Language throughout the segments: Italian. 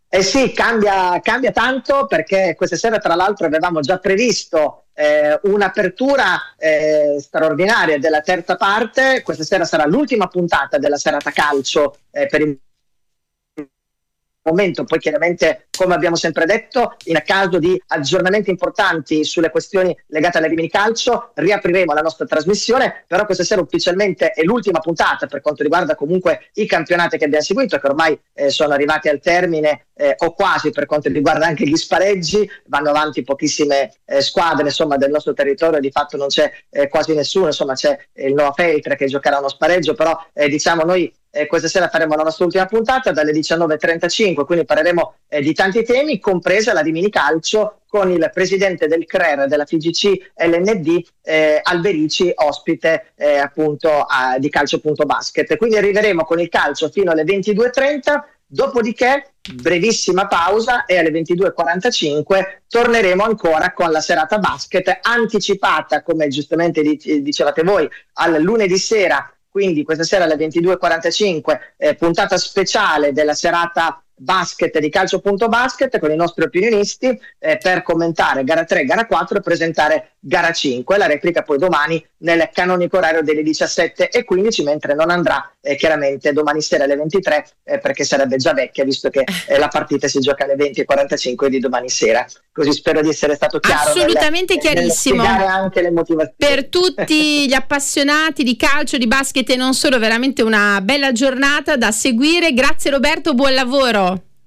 Sì, cambia tanto, perché questa sera tra l'altro avevamo già previsto un'apertura straordinaria della terza parte. Questa sera sarà l'ultima puntata della serata calcio per il momento. Poi chiaramente, come abbiamo sempre detto, in caso di aggiornamenti importanti sulle questioni legate alle Rimini Calcio, riapriremo la nostra trasmissione, però questa sera ufficialmente è l'ultima puntata per quanto riguarda comunque i campionati che abbiamo seguito, che ormai sono arrivati al termine o quasi. Per quanto riguarda anche gli spareggi, vanno avanti pochissime squadre, insomma, del nostro territorio. Di fatto non c'è quasi nessuno, insomma c'è il Nova Feltre che giocherà uno spareggio, però diciamo noi questa sera faremo la nostra ultima puntata dalle 19.35, quindi parleremo di tanti temi, compresa la Rimini Calcio, con il presidente del CRER della FIGC LND Alberici, ospite appunto di Calcio.basket. Quindi arriveremo con il calcio fino alle 22.30, dopodiché brevissima pausa e alle 22.45 torneremo ancora con la serata basket, anticipata, come giustamente dicevate voi, al lunedì sera. Quindi questa sera alle 22.45 puntata speciale della serata basket di Calcio.basket con i nostri opinionisti per commentare gara 3, gara 4 e presentare gara 5. La replica poi domani nel canonico orario delle 17.15, mentre non andrà chiaramente domani sera alle 23 perché sarebbe già vecchia, visto che la partita si gioca alle 20.45 di domani sera. Così spero di essere stato chiaro. Assolutamente chiarissimo. Anche le motivazioni. Per tutti gli appassionati di calcio, di basket e non solo, veramente una bella giornata da seguire. Grazie Roberto, buon lavoro.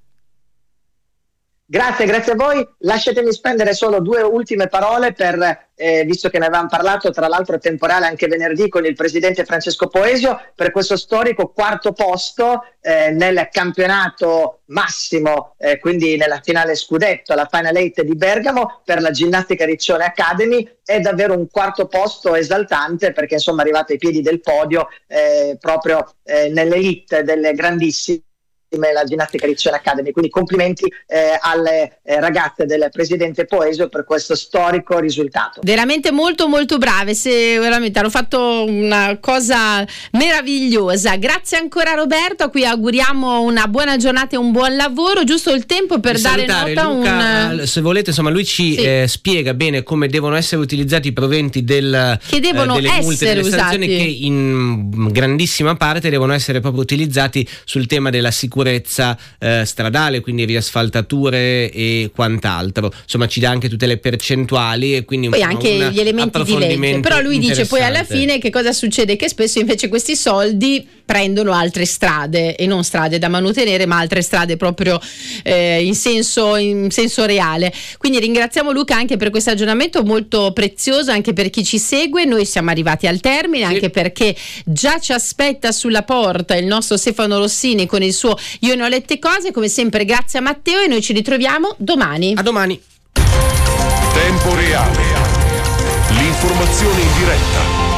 Grazie a voi. Lasciatemi spendere solo due ultime parole visto che ne avevamo parlato, tra l'altro temporale anche venerdì con il presidente Francesco Poesio, per questo storico quarto posto nel campionato massimo, quindi nella finale scudetto, la Final 8 di Bergamo per la Ginnastica Riccione Academy. È davvero un quarto posto esaltante, perché insomma arrivate ai piedi del podio proprio nell'elite delle grandissime, la Ginnastica Riccione Academy. Quindi complimenti alle ragazze del presidente Poesio per questo storico risultato. Veramente molto molto brave, se veramente hanno fatto una cosa meravigliosa. Grazie ancora Roberto, a cui auguriamo una buona giornata e un buon lavoro. Giusto il tempo per dare nota Luca, se volete, insomma, lui ci spiega bene come devono essere utilizzati i proventi delle multe, delle sanzioni, che in grandissima parte devono essere proprio utilizzati sul tema della sicurezza stradale, quindi riasfaltature e quant'altro. Insomma, ci dà anche tutte le percentuali e quindi poi anche gli elementi di legge. Però lui dice poi alla fine che cosa succede? Che spesso invece questi soldi prendono altre strade, e non strade da manutenere, ma altre strade proprio in senso reale. Quindi ringraziamo Luca anche per questo aggiornamento molto prezioso, anche per chi ci segue. Noi siamo arrivati al termine, anche perché già ci aspetta sulla porta il nostro Stefano Rossini con il suo Io ne ho lette cose. Come sempre grazie a Matteo, e noi ci ritroviamo domani. A domani. Tempo reale. L'informazione in diretta.